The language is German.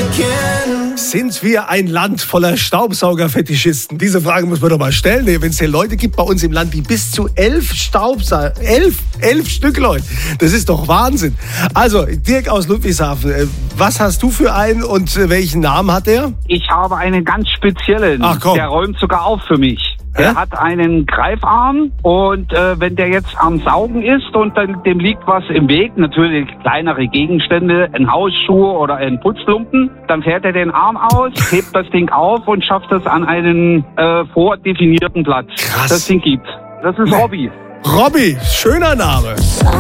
Sind wir ein Land voller Staubsaugerfetischisten? Diese Frage muss man doch mal stellen. Wenn es hier Leute gibt bei uns im Land, die bis zu 11 Staubsauger, 11 Stück, Leute. Das ist doch Wahnsinn. Also, Dirk aus Ludwigshafen, was hast du für einen und welchen Namen hat der? Ich habe einen ganz speziellen. Ach komm. Der räumt sogar auf für mich. Er hat einen Greifarm und wenn der jetzt am Saugen ist und dem liegt was im Weg, natürlich kleinere Gegenstände, ein Hausschuh oder ein Putzlumpen, dann fährt er den Arm aus, hebt das Ding auf und schafft es an einen vordefinierten Platz. Krass. Das Ding gibt. Das ist Robby. Robby, schöner Name.